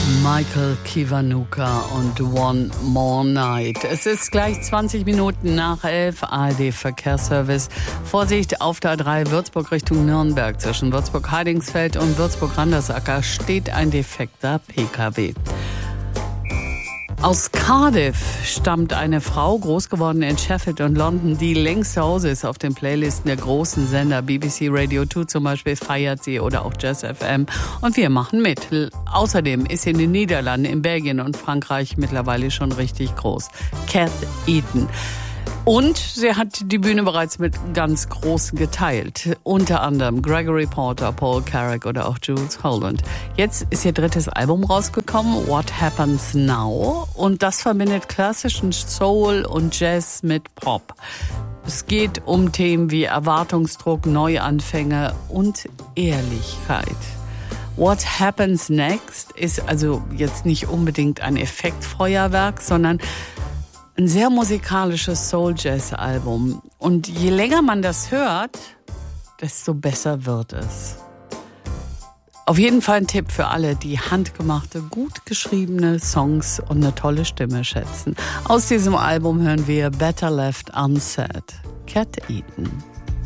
Michael Kiwanuka und One More Night. Es ist gleich 20 Minuten nach 11, ARD Verkehrsservice. Vorsicht auf der A3 Würzburg Richtung Nürnberg. Zwischen Würzburg-Heidingsfeld und Würzburg-Randersacker steht ein defekter PKW. Aus Cardiff stammt eine Frau, groß geworden in Sheffield und London, die längst zu Hause ist auf den Playlisten der großen Sender. BBC Radio 2 zum Beispiel feiert sie oder auch Jazz FM. Und wir machen mit. Außerdem ist sie in den Niederlanden, in Belgien und Frankreich mittlerweile schon richtig groß. Cath Eaton. Und sie hat die Bühne bereits mit ganz Großen geteilt. Unter anderem Gregory Porter, Paul Carrack oder auch Jools Holland. Jetzt ist ihr drittes Album rausgekommen, What Happens Now. Und das verbindet klassischen Soul und Jazz mit Pop. Es geht um Themen wie Erwartungsdruck, Neuanfänge und Ehrlichkeit. What Happens Next ist also jetzt nicht unbedingt ein Effektfeuerwerk, sondern ein sehr musikalisches Soul-Jazz-Album. Und je länger man das hört, desto besser wird es. Auf jeden Fall ein Tipp für alle, die handgemachte, gut geschriebene Songs und eine tolle Stimme schätzen. Aus diesem Album hören wir Better Left Unsaid. Cath Eaton.